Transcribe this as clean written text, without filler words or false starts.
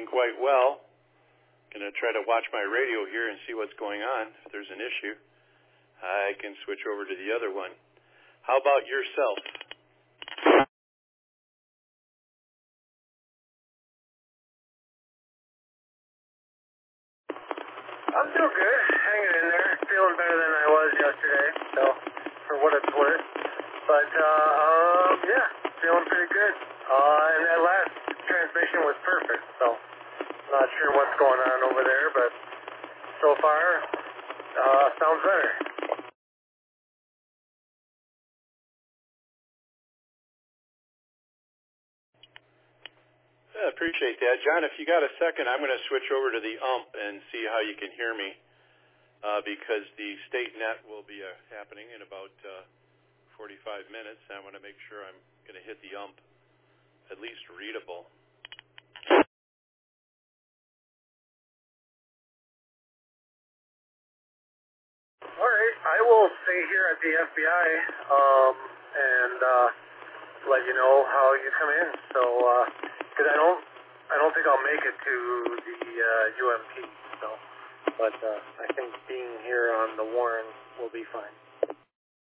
working quite well. Going to try to watch my radio here and see what's going on. If there's an issue, I can switch over to the other one. How about yourself? I'm still good, hanging in there, feeling better than I was yesterday, so, for what it's worth. But, yeah, feeling pretty good. And that last transmission was perfect, so, not sure what's going on over there, but so far, sounds better. I appreciate that. John, if you got a second, I'm going to switch over to the UMP and see how you can hear me, because the state net will be happening in about 45 minutes. I want to make sure I'm going to hit the UMP at least readable. All right, I will stay here at the FBI and let you know how you come in. So, because I don't think I'll make it to the UMP. So, but I think being here on the Warren will be fine.